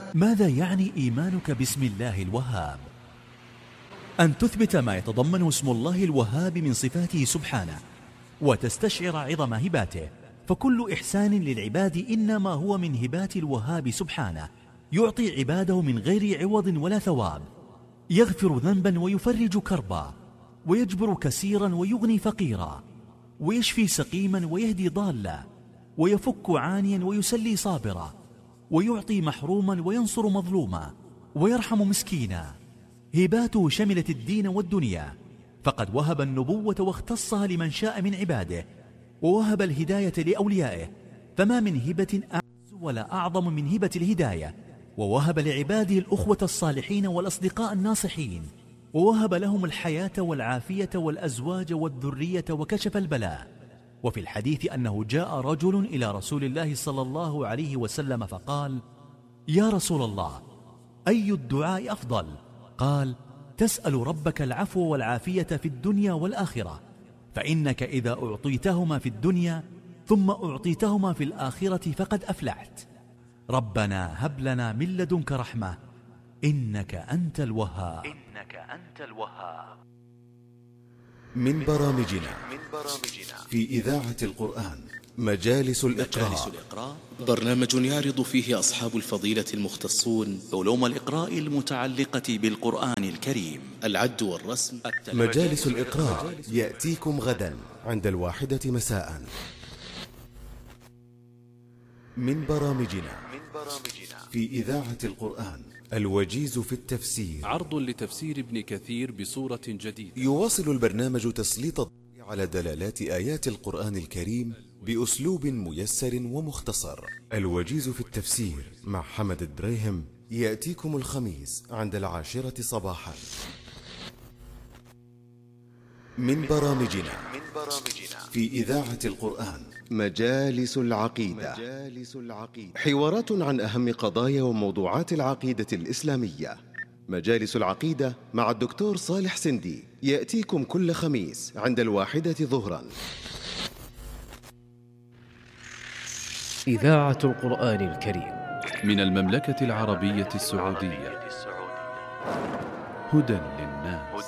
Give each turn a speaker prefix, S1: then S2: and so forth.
S1: ماذا يعني إيمانك باسم الله الوهاب؟ أن تثبت ما يتضمنه اسم الله الوهاب من صفاته سبحانه، وتستشعر عظم هباته، فكل إحسان للعباد إنما هو من هبات الوهاب سبحانه، يعطي عباده من غير عوض ولا ثواب، يغفر ذنبا ويفرج كربا، ويجبر كسيرا ويغني فقيرا، ويشفي سقيما ويهدي ضالا، ويفك عانيا ويسلي صابرا، ويعطي محروما وينصر مظلوما، ويرحم مسكينا. هباته شملت الدين والدنيا، فقد وهب النبوة واختصها لمن شاء من عباده، ووهب الهداية لأوليائه، فما من هبة أعز ولا أعظم من هبة الهداية. ووهب لعباده الأخوة الصالحين والأصدقاء الناصحين، ووهب لهم الحياة والعافية والأزواج والذرية وكشف البلاء. وفي الحديث أنه جاء رجل إلى رسول الله صلى الله عليه وسلم فقال: يا رسول الله، أي الدعاء أفضل؟ قال: تسأل ربك العفو والعافية في الدنيا والآخرة، فإنك إذا أعطيتهما في الدنيا ثم أعطيتهما في الآخرة فقد أفلحت. ربنا هب لنا من لدنك رحمة إنك أنت الوهاب.
S2: من برامجنا في إذاعة القرآن مجالس الإقراء،
S3: برنامج يعرض فيه أصحاب الفضيلة المختصون
S1: علوم الإقراء المتعلقة بالقرآن الكريم،
S3: العد والرسم.
S2: مجالس الإقراء يأتيكم غدا عند 1:00 مساء. من برامجنا في إذاعة القرآن الوجيز في التفسير،
S4: عرض لتفسير ابن كثير بصورة جديدة.
S2: يواصل البرنامج تسليط الضوء على دلالات آيات القرآن الكريم بأسلوب ميسر ومختصر. الوجيز في التفسير مع حمد الدريهم يأتيكم الخميس عند 10:00 صباحا. من برامجنا في إذاعة القرآن مجالس العقيدة، حوارات عن أهم قضايا وموضوعات العقيدة الإسلامية. مجالس العقيدة مع الدكتور صالح سندي يأتيكم كل خميس عند 1:00 ظهرا.
S5: إذاعة القرآن الكريم
S4: من المملكة العربية السعودية، هدى